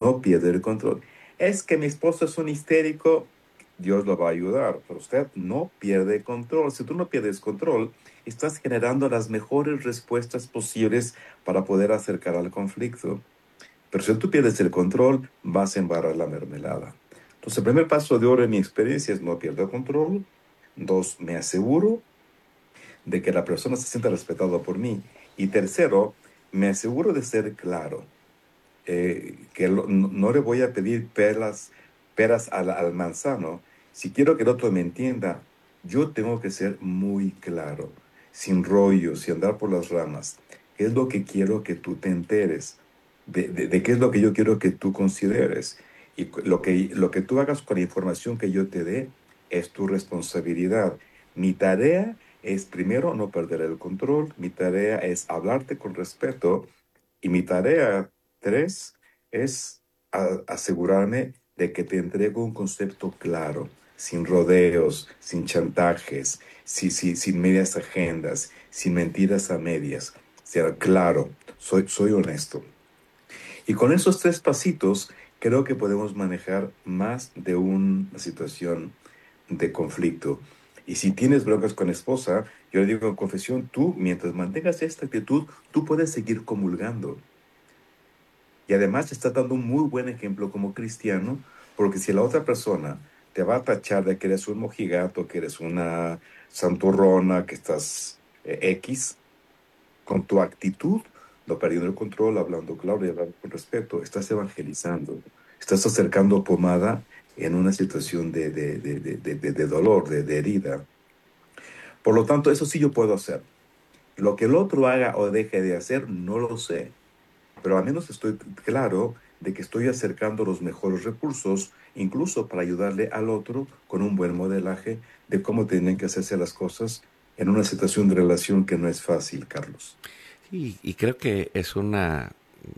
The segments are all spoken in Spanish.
no pierde el control. Es que mi esposo es un histérico, Dios lo va a ayudar, pero usted no pierde control. Si tú no pierdes control, estás generando las mejores respuestas posibles para poder acercar al conflicto. Pero si tú pierdes el control, vas a embarrar la mermelada. Entonces, el primer paso de oro en mi experiencia es no pierdo control. Dos, me aseguro de que la persona se sienta respetada por mí. Y tercero, me aseguro de ser claro, que no le voy a pedir peras al manzano. Si quiero que el otro me entienda, yo tengo que ser muy claro, sin rollos, sin andar por las ramas. ¿Qué es lo que quiero que tú te enteres? De qué es lo que yo quiero que tú consideres. Y lo que tú hagas con la información que yo te dé es tu responsabilidad. Mi tarea es primero no perder el control, mi tarea es hablarte con respeto y mi tarea tres es asegurarme de que te entrego un concepto claro, sin rodeos, sin chantajes, sin medias agendas, sin mentiras a medias. O sea, claro, soy honesto. Y con esos tres pasitos, creo que podemos manejar más de una situación de conflicto. Y si tienes broncas con esposa, yo le digo en confesión, tú, mientras mantengas esta actitud, tú puedes seguir comulgando. Y además está dando un muy buen ejemplo como cristiano, porque si la otra persona te va a tachar de que eres un mojigato, que eres una santurrona, que estás X, con tu actitud, no perdiendo el control, hablando claro y hablando con respeto, estás evangelizando, estás acercando pomada en una situación de dolor, de herida. Por lo tanto, eso sí yo puedo hacer. Lo que el otro haga o deje de hacer, no lo sé, pero al menos estoy claro de que estoy acercando los mejores recursos, incluso para ayudarle al otro con un buen modelaje de cómo tienen que hacerse las cosas en una situación de relación que no es fácil, Carlos. Sí, y creo que es una...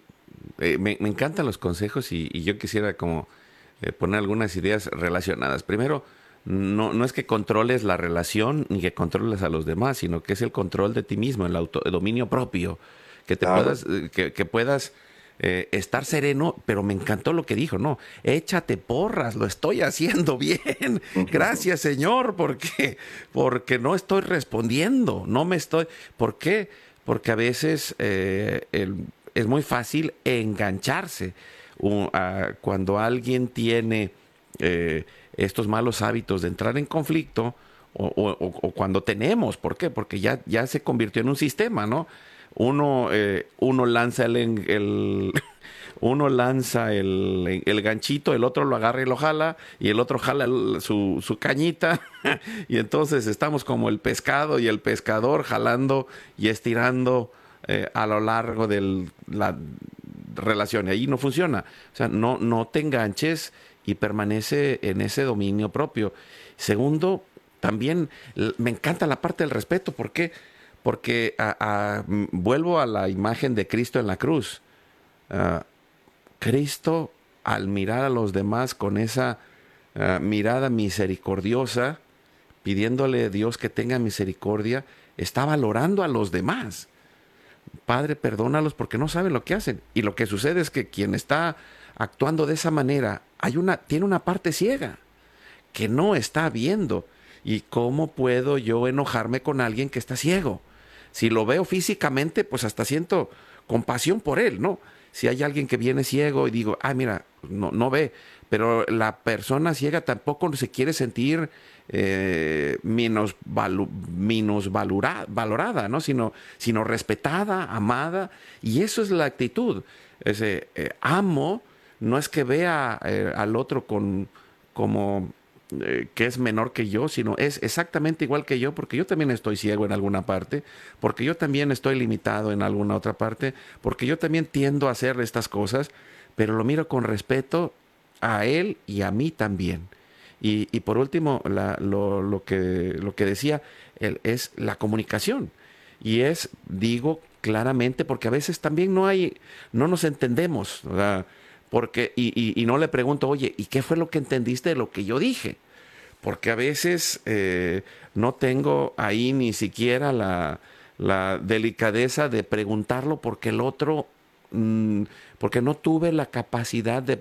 me encantan los consejos y yo quisiera como poner algunas ideas relacionadas. Primero, no es que controles la relación ni que controles a los demás, sino que es el control de ti mismo, el dominio propio, que te Claro. puedas, que puedas estar sereno, pero me encantó lo que dijo, no, échate porras, lo estoy haciendo bien, gracias Señor, porque no estoy respondiendo, no me estoy, ¿por qué? Porque a veces es muy fácil engancharse cuando alguien tiene estos malos hábitos de entrar en conflicto o cuando tenemos, ¿por qué? Porque ya se convirtió en un sistema, ¿no? Uno lanza uno lanza el ganchito, el otro lo agarra y lo jala, y el otro jala su cañita, y entonces estamos como el pescado y el pescador jalando y estirando a lo largo de la relación. Y ahí no funciona. O sea, no te enganches y permanece en ese dominio propio. Segundo, también me encanta la parte del respeto. ¿Por qué? Porque vuelvo a la imagen de Cristo en la cruz. Ah, Cristo, al mirar a los demás con esa mirada misericordiosa, pidiéndole a Dios que tenga misericordia, está valorando a los demás. Padre, perdónalos porque no saben lo que hacen. Y lo que sucede es que quien está actuando de esa manera tiene una parte ciega que no está viendo. ¿Y cómo puedo yo enojarme con alguien que está ciego? Si lo veo físicamente, pues hasta siento compasión por él, ¿no? Si hay alguien que viene ciego y digo, ah, mira, no ve, pero la persona ciega tampoco se quiere sentir valorada, ¿no? Sino respetada, amada, y eso es la actitud. Amo, no es que vea al otro como que es menor que yo, sino es exactamente igual que yo, porque yo también estoy ciego en alguna parte, porque yo también estoy limitado en alguna otra parte, porque yo también tiendo a hacer estas cosas, pero lo miro con respeto a él y a mí también. Y por último, lo que decía él, es la comunicación. Y digo claramente, porque a veces también no nos entendemos, ¿verdad? Y no le pregunto, oye, ¿y qué fue lo que entendiste de lo que yo dije? Porque a veces no tengo ahí ni siquiera la delicadeza de preguntarlo porque el otro, porque no tuve la capacidad